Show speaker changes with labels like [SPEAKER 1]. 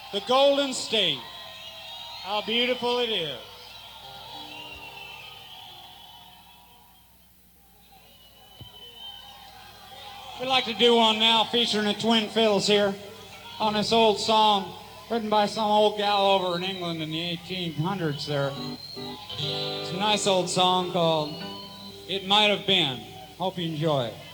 [SPEAKER 1] the Golden State. How beautiful it is. We'd like to do one now featuring the twin fiddles here on this old song written by some old gal over in England in the 1800s there. It's a nice old song called It Might Have Been. Hope you enjoy it.